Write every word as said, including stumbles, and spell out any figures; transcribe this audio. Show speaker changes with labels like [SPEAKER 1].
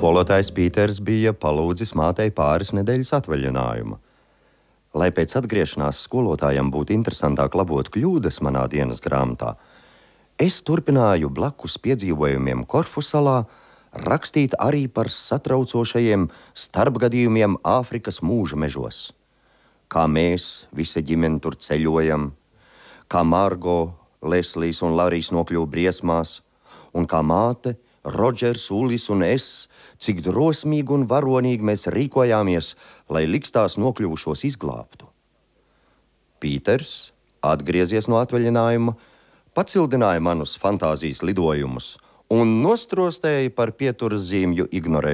[SPEAKER 1] Skolotājs Pīters bija palūdzis mātei pāris nedēļas atvaļinājuma. Lai pēc atgriešanās skolotājam būtu interesantāk labot kļūdas manā dienas grāmatā, es turpināju blakus piedzīvojumiem Korfu salā rakstīt arī par satraucošajiem starpgadījumiem Āfrikas mūža mežos. Kā mēs, visa ģimene, tur ceļojam, kā Margo, Leslīs un Larijs nokļuva briesmās, un kā māte, Rodžers, Ulis un es, cik drosmīgi un varonīgi mēs rīkojāmies, lai likstās nokļuvušos izglābtu. Pīters, atgriezies no atvaļinājuma, pacildināja manus fantāzijas lidojumus un nostrostēja par pieturas zīmju ignorēšanu.